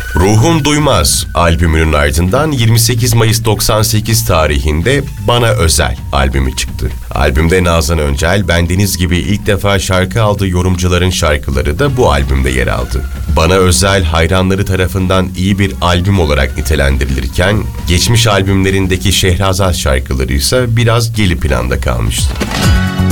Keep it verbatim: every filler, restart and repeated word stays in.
Ruhum Duymaz albümünün ardından yirmi sekiz Mayıs doksan sekiz tarihinde Bana Özel albümü çıktı. Albümde Nazan Öncel, bendeniz gibi ilk defa şarkı aldığı yorumcuların şarkıları da bu albümde yer aldı. Bana Özel hayranları tarafından iyi bir albüm olarak nitelendirilirken, geçmiş albümlerindeki Şehrazat şarkıları ise biraz geri planda kalmıştı.